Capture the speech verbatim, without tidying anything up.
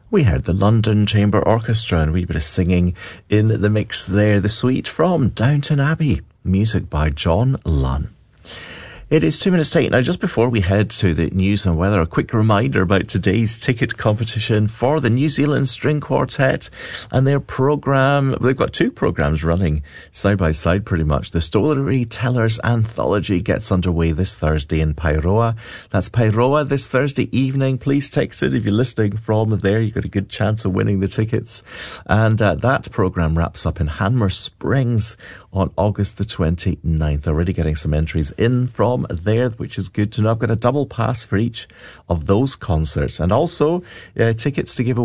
We heard the London Chamber Orchestra and a wee bit of singing in the mix there. The suite from Downton Abbey, music by John Lunn. It is two minutes to eight. Now, just before we head to the news and weather, a quick reminder about today's ticket competition for the New Zealand String Quartet and their programme. They've got two programmes running side by side pretty much. The Storytellers Anthology gets underway this Thursday in Pairoa. That's Pairoa this Thursday evening. Please text it if you're listening from there. You've got a good chance of winning the tickets. And uh, that programme wraps up in Hanmer Springs on August the twenty-ninth. Already getting some entries in from there, which is good to know. I've got a double pass for each of those concerts and also uh, tickets to give away.